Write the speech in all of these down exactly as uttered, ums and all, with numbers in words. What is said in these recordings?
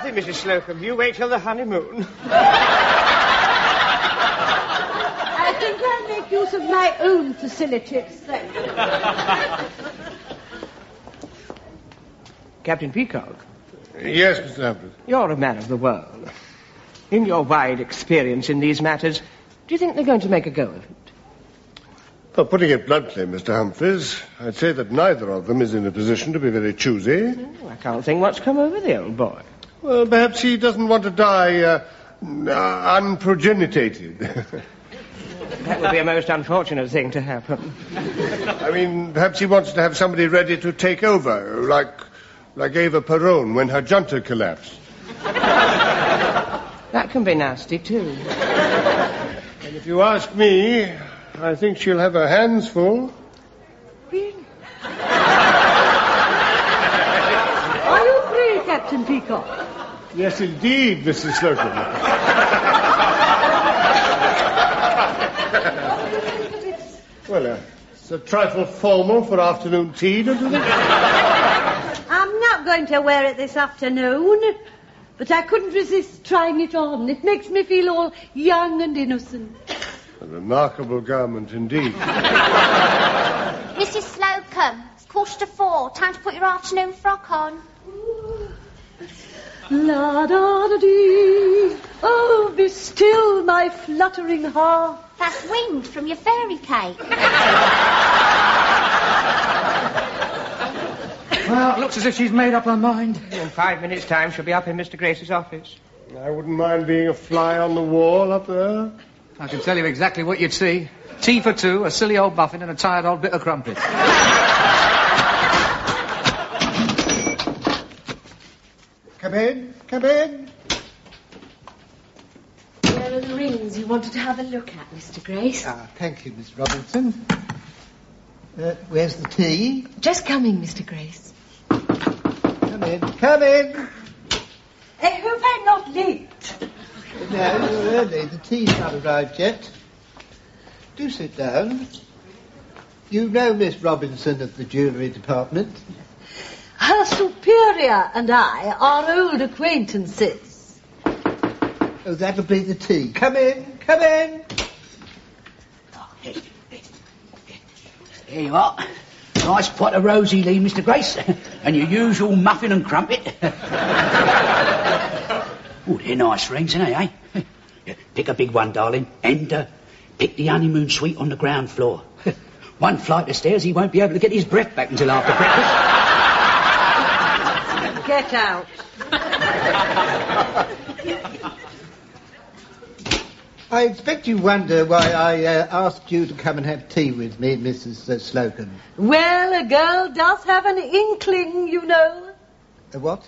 nothing, Missus Slocum. You wait till the honeymoon. I think I'll make use of my own facilities, thank you. Captain Peacock. Yes, Mister Humphreys. You're a man of the world. In your wide experience in these matters, do you think they're going to make a go of it? Well, putting it bluntly, Mister Humphreys, I'd say that neither of them is in a position to be very choosy. Oh, I can't think what's come over the old boy. Well, perhaps he doesn't want to die uh, uh, unprogenitated. That would be a most unfortunate thing to happen. I mean, perhaps he wants to have somebody ready to take over, like, like Eva Peron when her junta collapsed. That can be nasty, too. And if you ask me, I think she'll have her hands full. Really? Are you free, Captain Peacock? Yes, indeed, Missus Slocum. Well, uh, it's a trifle formal for afternoon tea, don't you think? I'm not going to wear it this afternoon, but I couldn't resist trying it on. It makes me feel all young and innocent. A remarkable garment indeed. Missus Slocum, it's quarter to four. Time to put your afternoon frock on. La da da dee. Oh, be still, my fluttering heart. That's wind from your fairy cake. Well, it looks as if she's made up her mind. In five minutes' time, she'll be up in Mister Grace's office. I wouldn't mind being a fly on the wall up there. I can tell you exactly what you'd see. Tea for two, a silly old muffin, and a tired old bit of crumpet. Come in, come in. There are the rings you wanted to have a look at, Mister Grace. Ah, thank you, Miss Robinson. Uh, where's the tea? Just coming, Mister Grace. Come in, come in. I hope I'm not late. No, you're early. The tea's not arrived yet. Do sit down. You know Miss Robinson of the jewellery department? Her superior and I are old acquaintances. Oh, that'll be the tea. Come in, come in. Here you are. Nice pot of rosy lee, Mister Grace. And your usual muffin and crumpet. Oh, they're nice rings, aren't they, eh? Pick a big one, darling. And uh, pick the honeymoon suite on the ground floor. One flight of stairs, he won't be able to get his breath back until after breakfast. Get out. I expect you wonder why I uh, asked you to come and have tea with me, Missus Uh, Slocum. Well, a girl does have an inkling, you know. A what?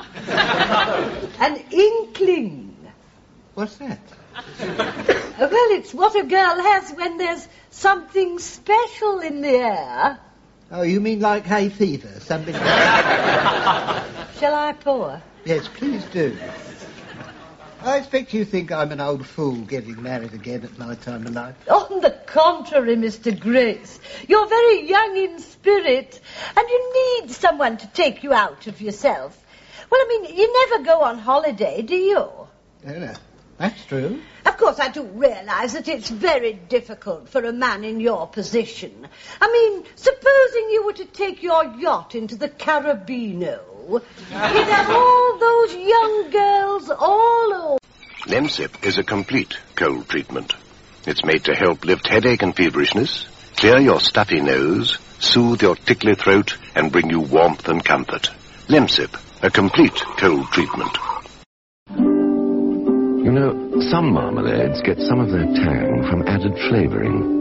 An inkling. What's that? Well, it's what a girl has when there's something special in the air. Oh, you mean like hay fever, something like that? Shall I pour? Yes, please do. I expect you think I'm an old fool getting married again at my time of life. On the contrary, Mister Grace. You're very young in spirit, and you need someone to take you out of yourself. Well, I mean, you never go on holiday, do you? Oh, no. That's true. Of course, I do realise that it's very difficult for a man in your position. I mean, supposing you were to take your yacht into the Carabino, you'd have all those young girls all over. Lemsip is a complete cold treatment. It's made to help lift headache and feverishness, clear your stuffy nose, soothe your tickly throat, and bring you warmth and comfort. Lemsip, a complete cold treatment. You know, some marmalades get some of their tang from added flavouring.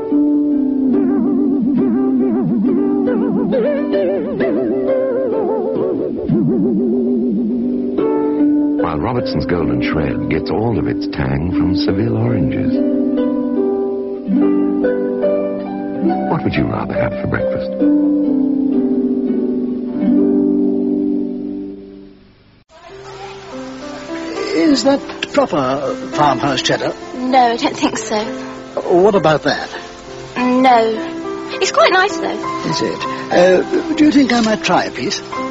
While Robertson's Golden Shred gets all of its tang from Seville oranges. What would you rather have for breakfast? Is that proper farmhouse cheddar? No, I don't think so. What about that? No. It's quite nice, though. Is it? Uh, do you think I might try a piece?